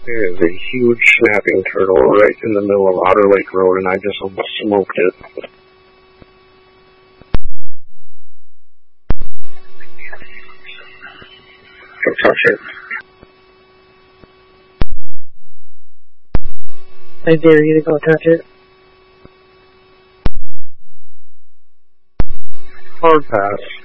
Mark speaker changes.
Speaker 1: There is a huge snapping turtle right in the middle of Otter Lake Road, and I just almost smoked it. Don't touch it.
Speaker 2: I dare you to go touch it.
Speaker 1: Hard pass.